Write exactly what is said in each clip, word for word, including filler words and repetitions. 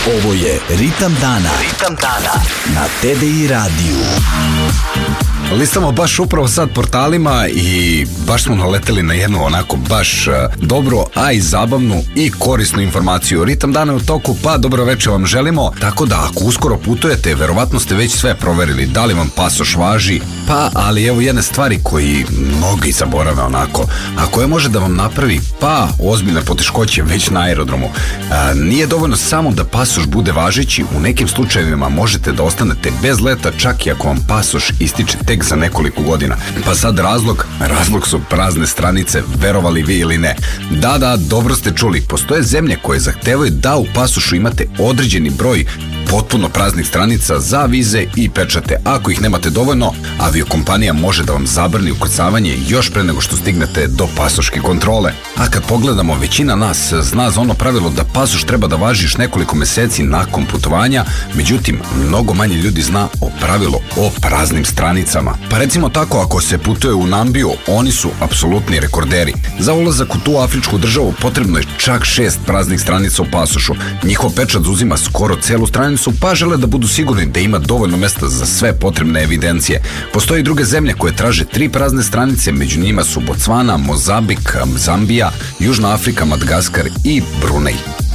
Ovo je Ritam dana. Ritam dana na T D I radiju. Listamo baš upravo sad portalima i baš smo naleteli na jednu onako baš dobro, a i zabavnu i korisnu informaciju. Ritam dana je u toku, pa dobro večer vam želimo. Tako da ako uskoro putujete, verovatno ste već sve proverili, da li vam pasoš važi, pa ali evo jedne stvari koji mnogi zaborave onako, a koje može da vam napravi pa ozbiljne poteškoće već na aerodromu. A, nije dovoljno samo da pasoš bude važeći, u nekim slučajevima možete da ostanete bez leta čak i ako vam pasoš ističe tek za nekoliko godina. Pa sad razlog, razlog su prazne stranice, verovali vi ili ne. Da, da, dobro ste čuli, postoje zemlje koje zahtevaju da u pasošu imate određeni broj potpuno praznih stranica za vize i pečate. Ako ih nemate dovoljno, aviokompanija može da vam zabrani ukrcavanje još pre nego što stignete do pasoške kontrole. A kad pogledamo, većina nas zna za ono pravilo da pasoš treba da važi još nekoliko meseci nakon putovanja, međutim, mnogo manje ljudi zna o pravilu o praznim stranicama. Pa recimo tako, ako se putuje u Nambiju, oni su apsolutni rekorderi. Za ulazak u tu afričku državu potrebno je čak šest praznih stranica u pasošu. Njihov pečat uzima skoro celu stranicu, pa žele da budu sigurni da ima dovoljno mesta za sve potrebne evidencije. Postoje i druge zemlje koje traže tri prazne stranice, među njima su Bocvana, Mozambik, Zambija, Južna Afrika, Madagaskar i Brunei.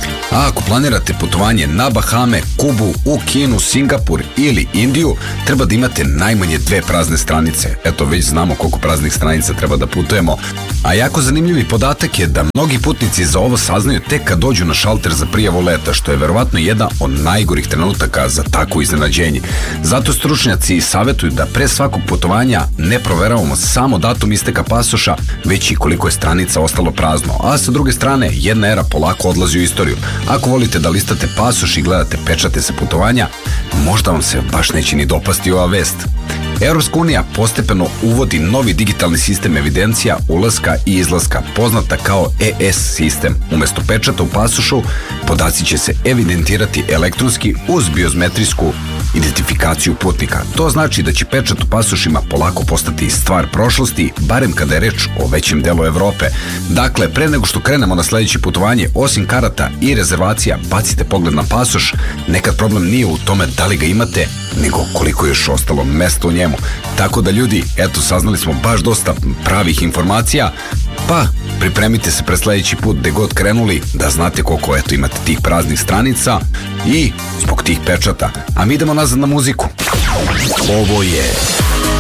A ako planirate putovanje na Bahame, Kubu, u Kinu, Singapur ili Indiju, treba da imate najmanje dve prazne stranice. Eto, već znamo koliko praznih stranica treba da putujemo. A jako zanimljivi podatak je da mnogi putnici za ovo saznaju tek kad dođu na šalter za prijavu leta, što je verovatno jedan od najgorih trenutaka za takvo iznenađenje. Zato stručnjaci savjetuju da pre svakog putovanja ne proveravamo samo datum isteka pasoša, već i koliko je stranica ostalo prazno. A sa druge strane, jedna era polako odlazi u istoriju. Ako volite da listate pasoš i gledate pečate sa putovanja, možda vam se baš neće ni dopasti ova vest. Evropska unija postepeno uvodi novi digitalni sistem evidencija ulaska i izlaska, poznata kao E S sistem. Umesto pečata u pasošu, podaci će se evidentirati elektronski uz biometrijsku identifikaciju putnika. To znači da će pečat u pasošima polako postati stvar prošlosti, barem kada je reč o većem delu Evrope. Dakle, pre nego što krenemo na sledeće putovanje, osim karata i rezervacija, bacite pogled na pasoš. Nekad problem nije u tome da li ga imate, nego koliko je još ostalo mesta u njemu. Tako da ljudi, eto, saznali smo baš dosta pravih informacija, pa pripremite se pre sledeći put gde god krenuli da znate koliko eto imate tih praznih stranica i zbog tih pečata. A mi idemo nazad na muziku. Ovo je